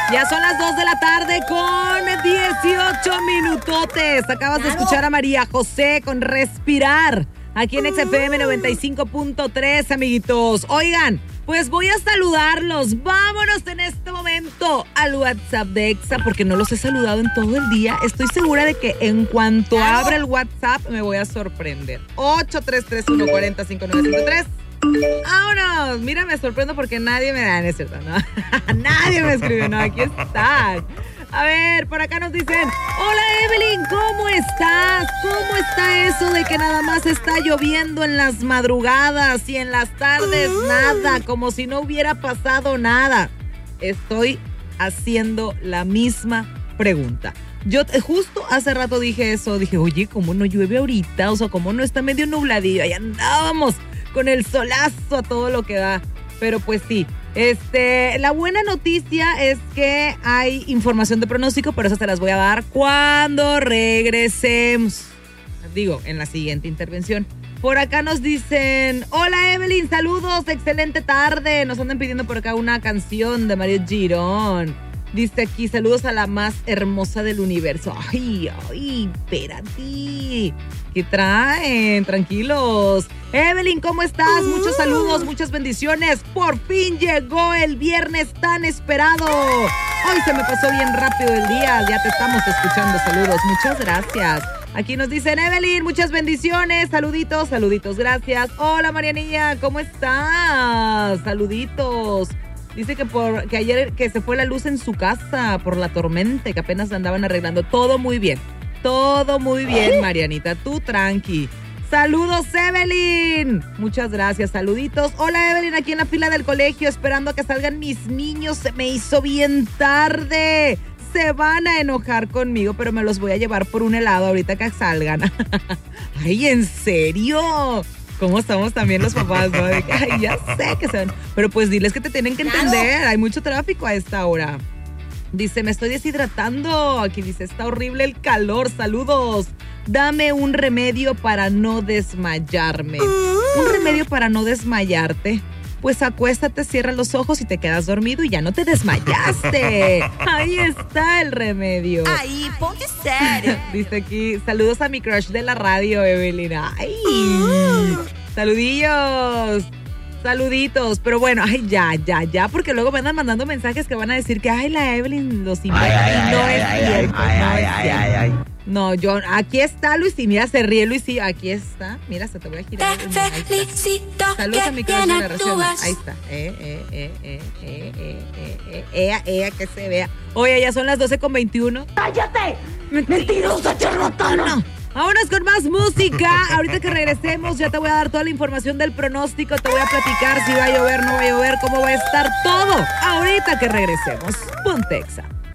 Ya son las 2 de la tarde con 18 minutotes. Acabas de escuchar a María José con Respirar, aquí en XFM 95.3, amiguitos. Oigan, pues voy a saludarlos. Vámonos en este momento al WhatsApp de Exa, porque no los he saludado en todo el día. Estoy segura de que en cuanto abra el WhatsApp me voy a sorprender. 8331405953. ¡Vámonos! Mira, me sorprendo porque nadie me da, ¿no es cierto? ¿No? Nadie me escribe, no, aquí están. A ver, por acá nos dicen: hola Evelyn, ¿cómo estás? ¿Cómo está eso de que nada más está lloviendo en las madrugadas y en las tardes nada? Como si no hubiera pasado nada. Estoy haciendo la misma pregunta. Yo justo hace rato dije eso, dije, oye, ¿cómo no llueve ahorita? O sea, ¿cómo no está medio nubladillo? Ahí andábamos con el solazo a todo lo que da. Pero pues sí, la buena noticia es que hay información de pronóstico, pero esas te las voy a dar cuando regresemos. Digo, en la siguiente intervención. Por acá nos dicen: hola Evelyn, saludos, excelente tarde. Nos andan pidiendo por acá una canción de Mario Girón. Dice aquí: saludos a la más hermosa del universo. Ay, espérate. ¿Qué traen? Tranquilos. Evelyn, ¿cómo estás? Muchos saludos, muchas bendiciones. Por fin llegó el viernes tan esperado. Hoy se me pasó bien rápido el día. Ya te estamos escuchando. Saludos, muchas gracias. Aquí nos dicen: Evelyn, muchas bendiciones. Saluditos, gracias. Hola Marianilla, ¿cómo estás? Saluditos. Dice que ayer que se fue la luz en su casa por la tormenta, que apenas la andaban arreglando. Todo muy bien, Marianita, tú tranqui. Saludos, Evelyn. Muchas gracias, saluditos. Hola, Evelyn, aquí en la fila del colegio, esperando a que salgan mis niños. Se me hizo bien tarde. Se van a enojar conmigo, pero me los voy a llevar por un helado ahorita que salgan. Ay, ¿en serio? ¿Cómo estamos también los papás, no? De que, ay, ya sé que se van. Pero pues diles que te tienen que entender. Hay mucho tráfico a esta hora. Dice: me estoy deshidratando. Aquí dice: está horrible el calor. Saludos. Dame un remedio para no desmayarme. ¿Un remedio para no desmayarte? Pues acuéstate, cierra los ojos y te quedas dormido y ya no te desmayaste. Ahí está el remedio. Ahí, ponte serio. Dice aquí: saludos a mi crush de la radio, Evelyn. Ay, saluditos. Pero bueno, ay, ya, porque luego me andan mandando mensajes que van a decir que, ay, la Evelyn los invita. No es cierto. No, yo, aquí está Luis, y mira, se ríe Luis, y aquí está. Mira, se te voy a girar. Te felicito. Saludos a mi crush de la relación. Ahí está. Que se vea. Oye, ya son las 12:21. ¡Cállate! ¡Mentirosa charlatana! Vámonos con más música. Ahorita que regresemos ya te voy a dar toda la información del pronóstico. Te voy a platicar si va a llover, no va a llover, cómo va a estar todo. Ahorita que regresemos. Ponte Exa.